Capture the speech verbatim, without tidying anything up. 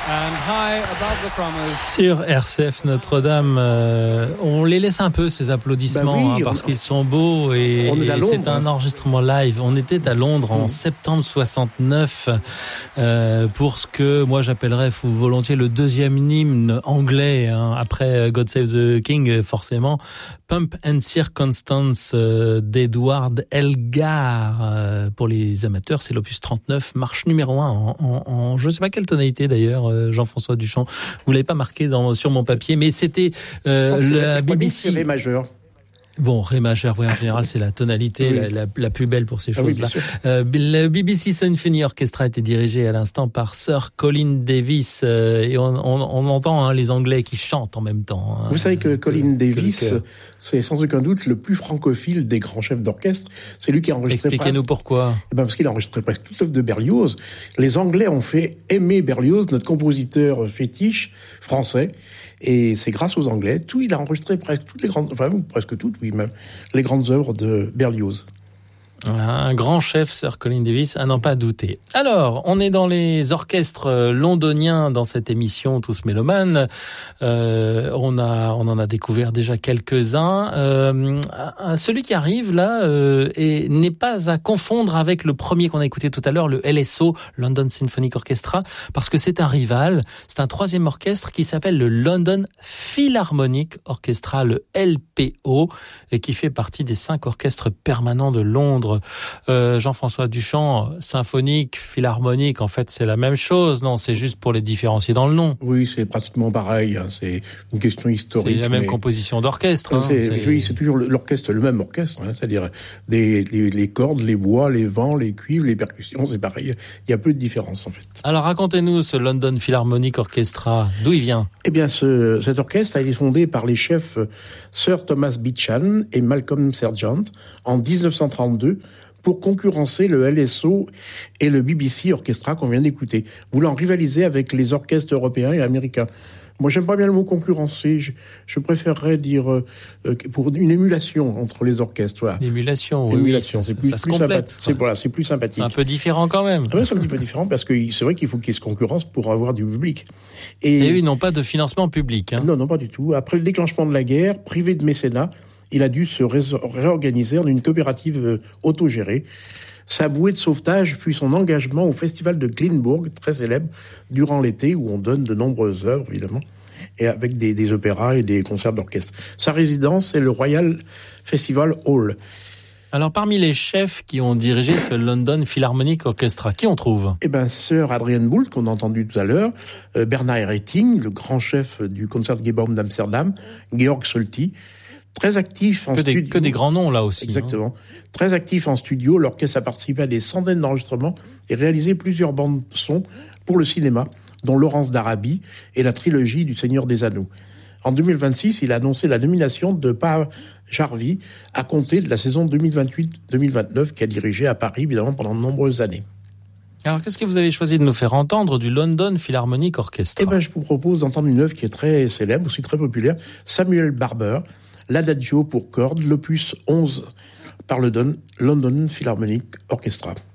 Sur R C F Notre-Dame, euh, on les laisse un peu ces applaudissements bah oui, hein, parce on... qu'ils sont beaux et, et c'est un enregistrement live. On était à Londres en mmh. septembre soixante-neuf euh, pour ce que moi j'appellerais volontiers le deuxième hymne anglais hein, après God Save the King forcément. Pump and Circumstance euh, d'Edward Elgar euh, pour les amateurs, c'est l'opus trente-neuf, marche numéro un en, en, en je ne sais pas quelle tonalité d'ailleurs, euh, Jean-François Duchamp. Vous l'avez pas marqué dans, sur mon papier, mais c'était euh, la B B C. C'est Ré majeur. Bon, Ré majeur, oui, en général, c'est la tonalité oui. la, la, la plus belle pour ces ah choses-là. Oui, euh, le B B C Symphony Orchestra a été dirigé à l'instant par Sir Colin Davis, euh, et on, on, on entend hein, les Anglais qui chantent en même temps. Hein, Vous savez que Colin que, Davis, que c'est sans aucun doute le plus francophile des grands chefs d'orchestre. C'est lui qui a enregistré. Expliquez-nous presque, pourquoi. Eh ben parce qu'il a enregistré presque toute l'œuvre de Berlioz. Les Anglais ont fait aimer Berlioz, notre compositeur fétiche français. Et c'est grâce aux Anglais, tout, il a enregistré presque toutes les grandes, enfin, presque toutes, oui, même, les grandes œuvres de Berlioz. Un grand chef, Sir Colin Davis, à n'en pas douter. Alors, on est dans les orchestres londoniens dans cette émission Tous Mélomanes. Euh, on a, on en a découvert déjà quelques-uns. Euh, celui qui arrive là euh, et n'est pas à confondre avec le premier qu'on a écouté tout à l'heure, le L S O, London Symphonic Orchestra, parce que c'est un rival. C'est un troisième orchestre qui s'appelle le London Philharmonic Orchestra, le L P O, et qui fait partie des cinq orchestres permanents de Londres. Euh, Jean-François Duchamp, symphonique, philharmonique, en fait, c'est la même chose, non? C'est juste pour les différencier dans le nom. Oui, c'est pratiquement pareil. Hein. C'est une question historique. C'est la même mais... composition d'orchestre. Hein. C'est, c'est... Oui, c'est toujours l'orchestre, le même orchestre. Hein. C'est-à-dire les, les, les cordes, les bois, les vents, les cuivres, les percussions, c'est pareil. Il y a peu de différence, en fait. Alors, racontez-nous ce London Philharmonic Orchestra. D'où il vient? Eh bien, ce, cet orchestre a été fondé par les chefs Sir Thomas Beecham et Malcolm Sergeant en dix-neuf cent trente-deux. Pour concurrencer le L S O et le B B C Orchestra qu'on vient d'écouter, voulant rivaliser avec les orchestres européens et américains. Moi, j'aime pas bien le mot concurrencer. Je, je préférerais dire euh, pour une émulation entre les orchestres. Voilà. L'émulation, oui. L'émulation, c'est plus, ça plus sympathique. C'est voilà, c'est plus sympathique. Un peu différent quand même. Ah ouais, c'est un petit peu différent parce que c'est vrai qu'il faut qu'il y ait ce concurrence pour avoir du public. Et, et eux, ils n'ont pas de financement public. Hein. Non, non, pas du tout. Après le déclenchement de la guerre, privé de mécénat, il a dû se ré- réorganiser en une coopérative euh, autogérée. Sa bouée de sauvetage fut son engagement au festival de Glyndebourg, très célèbre, durant l'été, où on donne de nombreuses œuvres, évidemment, et avec des, des opéras et des concerts d'orchestre. Sa résidence est le Royal Festival Hall. Alors, parmi les chefs qui ont dirigé ce London Philharmonic Orchestra, qui on trouve? Eh ben, Sir Adrian Boult, qu'on a entendu tout à l'heure, euh, Bernard Haitink, le grand chef du Concertgebouw d'Amsterdam, Georg Solti, très actif en que studio. Des, que des grands noms, là aussi. Exactement. Hein. Très actif en studio, l'orchestre a participé à des centaines d'enregistrements et réalisé plusieurs bandes son pour le cinéma, dont Laurence d'Arabie et la trilogie du Seigneur des Anneaux. En deux mille vingt-six, il a annoncé la nomination de Pa Jarvi à compter de la saison deux mille vingt-huit deux mille vingt-neuf qu'il a dirigé à Paris, évidemment, pendant de nombreuses années. Alors, qu'est-ce que vous avez choisi de nous faire entendre du London Philharmonic Orchestra? Eh ben, je vous propose d'entendre une œuvre qui est très célèbre, aussi très populaire, Samuel Barber, l'Adagio pour cordes, l'opus onze par le London Philharmonic Orchestra.